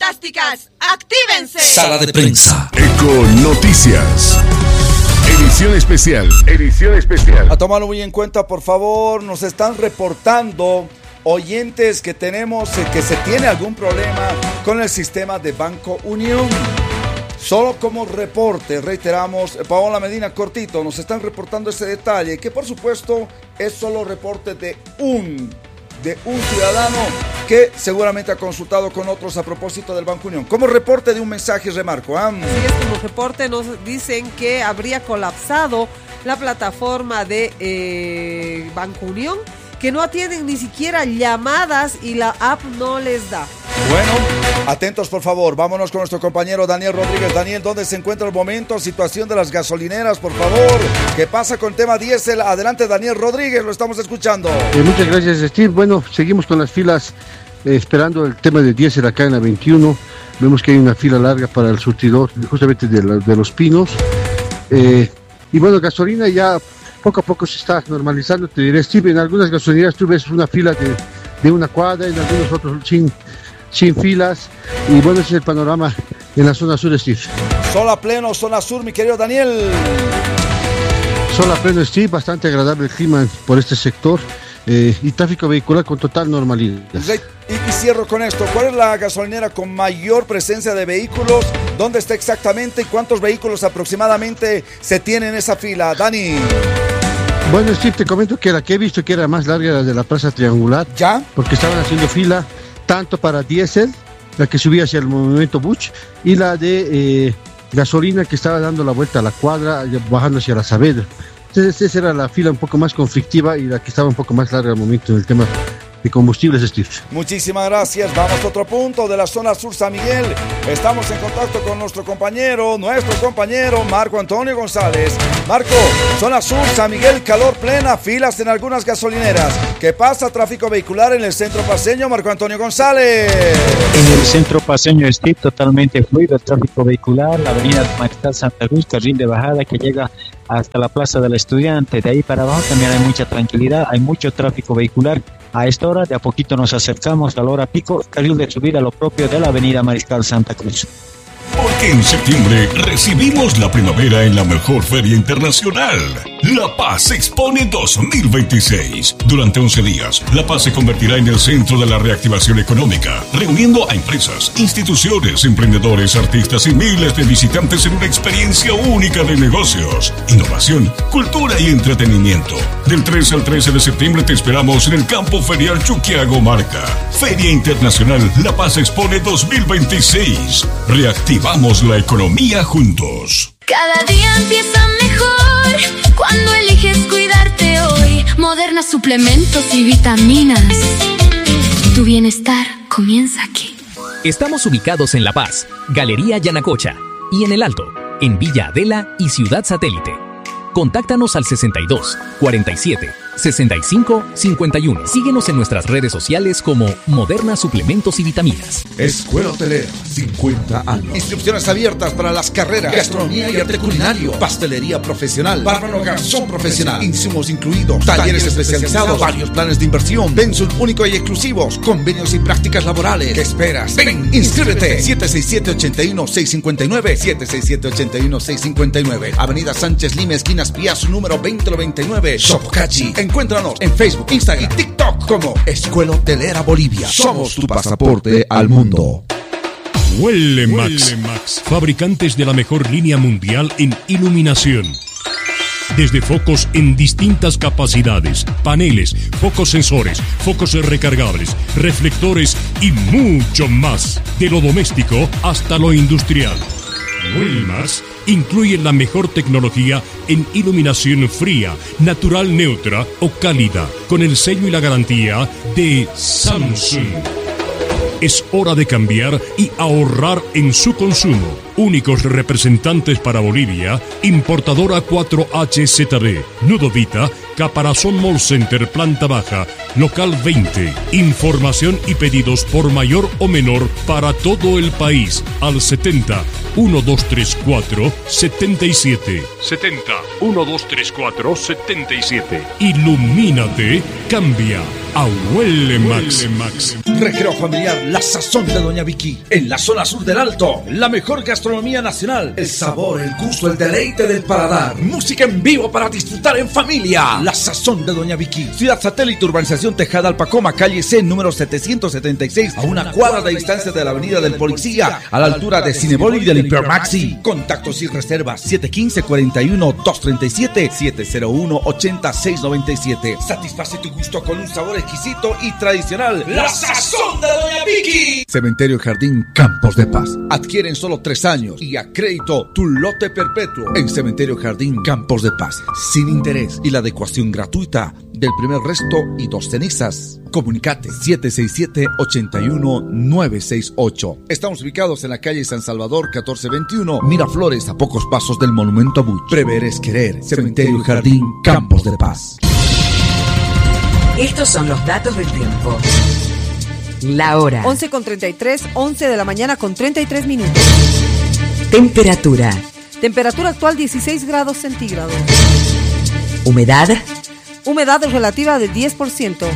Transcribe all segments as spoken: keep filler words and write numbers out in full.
fantásticas, ¡actívense! Sala de prensa. Eco Noticias. Edición especial. Edición especial. A tomarlo muy en cuenta, por favor. Nos están reportando oyentes que tenemos, eh, que se tiene algún problema con el sistema de Banco Unión. Solo como reporte, reiteramos, Paola Medina, cortito, nos están reportando ese detalle, que por supuesto es solo reporte de un, de un ciudadano que seguramente ha consultado con otros a propósito del Banco Unión. Como reporte de un mensaje, remarco. ¿eh? Así es, como reporte nos dicen que habría colapsado la plataforma de eh, Banco Unión, que no atienden ni siquiera llamadas y la app no les da. Bueno, atentos por favor, vámonos con nuestro compañero Daniel Rodríguez. Daniel, ¿dónde se encuentra el momento? Situación de las gasolineras, por favor. ¿Qué pasa con el tema diésel? Adelante, Daniel Rodríguez, lo estamos escuchando. Eh, muchas gracias, Steve. Bueno, seguimos con las filas eh, esperando el tema de diésel acá en la veintiuno. Vemos que hay una fila larga para el surtidor justamente de, la, de Los Pinos. Eh, y bueno, gasolina ya poco a poco se está normalizando, te diré, Steve. En algunas gasolineras tú ves una fila de, de una cuadra, en algunos otros sin... sin filas, y bueno, ese es el panorama en la zona sur, Steve. Sol a pleno, zona sur, mi querido Daniel. Sol a pleno, Steve, bastante agradable el clima por este sector, eh, y tráfico vehicular con total normalidad. Y, y cierro con esto, ¿cuál es la gasolinera con mayor presencia de vehículos? ¿Dónde está exactamente y cuántos vehículos aproximadamente se tienen en esa fila? Dani. Bueno, Steve, te comento que la que he visto que era más larga, la de la Plaza Triangular. ¿Ya? Porque estaban haciendo fila tanto para diésel, la que subía hacia el Movimiento Buch, y la de eh, gasolina que estaba dando la vuelta a la cuadra, bajando hacia la Saavedra. Entonces esa era la fila un poco más conflictiva y la que estaba un poco más larga al momento en el tema de combustibles, Steve. Muchísimas gracias. Vamos a otro punto de la zona sur, San Miguel. Estamos en contacto con nuestro compañero, nuestro compañero Marco Antonio González. Marco, zona sur, San Miguel, calor plena, filas en algunas gasolineras. ¿Qué pasa? Tráfico vehicular en el centro paseño, Marco Antonio González. En el centro paseño, Steve, totalmente fluido el tráfico vehicular. La avenida Mariscal Santa Cruz, carril de bajada que llega hasta la Plaza del Estudiante. De ahí para abajo también hay mucha tranquilidad, hay mucho tráfico vehicular. A esta hora, de a poquito nos acercamos a la hora pico, carril de subida, lo propio de la avenida Mariscal Santa Cruz. Porque en septiembre recibimos la primavera en la mejor feria internacional, La Paz Expone dos mil veintiséis. Durante once días, La Paz se convertirá en el centro de la reactivación económica, reuniendo a empresas, instituciones, emprendedores, artistas y miles de visitantes en una experiencia única de negocios, innovación, cultura y entretenimiento. Del tres al trece de septiembre te esperamos en el campo ferial Chuquiago Marca. Feria Internacional La Paz Expone dos mil veintiséis. Reactivamos la economía juntos. Cada día empieza mejor cuando eliges cuidarte hoy. Moderna suplementos y vitaminas. Tu bienestar comienza aquí. Estamos ubicados en La Paz, Galería Yanacocha, y en El Alto, en Villa Adela y Ciudad Satélite. Contáctanos al sesenta y dos, cuarenta y siete, sesenta y cinco, cincuenta y uno. Síguenos en nuestras redes sociales como Moderna Suplementos y Vitaminas. Escuela Hotelera, cincuenta años. Inscripciones abiertas para las carreras Gastronomía y arte culinario, pastelería profesional, bárbaro garzón profesional, insumos incluidos, talleres especializados, varios planes de inversión, pensos únicos y exclusivos, convenios y prácticas laborales. ¿Qué esperas? Ven, inscríbete. siete seis siete, ocho uno, seis cinco nueve, siete seis siete, ocho uno, seis cinco nueve. Avenida Sánchez Lima, esquina Piazza, número veinte noventa y nueve, Sopocachi. Encuéntranos en Facebook, Instagram y TikTok como Escuela Hotelera Bolivia. Somos tu pasaporte al mundo. Huele Max, fabricantes de la mejor línea mundial en iluminación. Desde focos en distintas capacidades, paneles, focos sensores, focos recargables, reflectores y mucho más. De lo doméstico hasta lo industrial. Wilmax incluye la mejor tecnología en iluminación fría, natural neutra o cálida, con el sello y la garantía de Samsung. Es hora de cambiar y ahorrar en su consumo. Únicos representantes para Bolivia, importadora cuatro H Z D, Nudovita, Caparazón Mall Center, planta baja, local veinte. Información y pedidos por mayor o menor para todo el país al setenta, uno dos tres cuatro, setenta y siete. setenta, uno dos tres cuatro, setenta y siete. Ilumínate, cambia. a Huele Max. Max. Recreo familiar, la sazón de Doña Vicky. En la zona sur del Alto, la mejor gastronomía nacional. El sabor, el gusto, el deleite del paladar. Música en vivo para disfrutar en familia. La sazón de Doña Vicky. Ciudad Satélite, urbanización Tejada Alpacoma, calle C, número setecientos setenta y seis, a una cuadra de distancia de la avenida del Policía, a la altura de Cinebol y del Hipermaxi. Contactos y reservas siete uno cinco, cuatro uno, dos tres siete, siete cero uno, ocho seis nueve siete. Satisface tu gusto con un sabor exquisito y tradicional. La sazón de Doña Vicky. Cementerio Jardín Campos de Paz. Adquiere en solo tres años y a crédito tu lote perpetuo en Cementerio Jardín Campos de Paz. Sin interés y la adecuación gratuita del primer resto y dos cenizas. Comunicate siete seis siete, ocho uno nueve seis ocho. Estamos ubicados en la calle San Salvador catorce veintiuno, Miraflores, a pocos pasos del Monumento a Buch. Prever es querer. Cementerio Jardín Campos de Paz. Estos son los datos del tiempo. La hora. once con treinta y tres, once de la mañana con treinta y tres minutos. Temperatura. Temperatura actual dieciséis grados centígrados. Humedad. Humedad relativa de diez por ciento.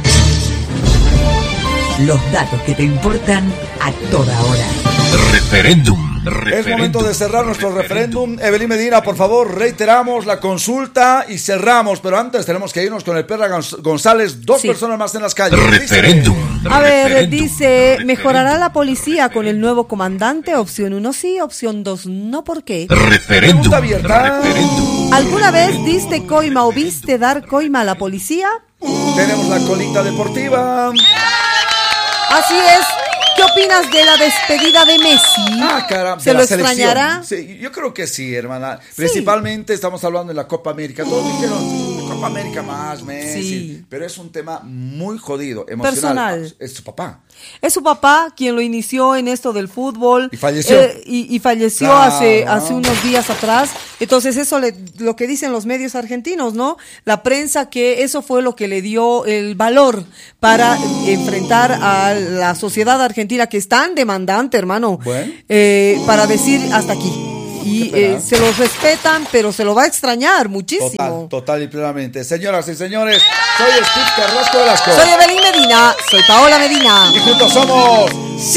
Los datos que te importan a toda hora. Referéndum. Es momento de cerrar nuestro referéndum. Evelyn Medina, por favor, reiteramos la consulta y cerramos. Pero antes tenemos que irnos con el Perla González. Dos sí. personas más en las calles. Referéndum. A ver, dice, ¿mejorará la policía con el nuevo comandante? Opción uno sí, opción dos no. ¿Por qué? Referéndum. Pregunta abierta. Referéndum. ¿Alguna vez diste coima o viste dar coima a la policía? Tenemos la colita deportiva. Así es. ¿Qué opinas de la despedida de Messi? Ah, caramba. ¿Se lo extrañará? Sí, yo creo que sí, hermana. Sí. Principalmente estamos hablando de la Copa América. Todos dijeron, Copa América más, Messi. Sí. Pero es un tema muy jodido, emocional. Personal. Es su papá. Es su papá quien lo inició en esto del fútbol. Y falleció. Eh, y, y falleció claro. hace, hace unos días atrás. Entonces eso le, lo que dicen los medios argentinos, ¿no? La prensa, que eso fue lo que le dio el valor para enfrentar a la sociedad argentina, que es tan demandante, hermano, bueno. eh, para decir hasta aquí. Y eh, se los respetan, pero se lo va a extrañar muchísimo. Total, total y plenamente. Señoras y señores, soy Steve Carrasco Velasco. Soy Evelyn Medina. Soy Paola Medina. Y juntos somos...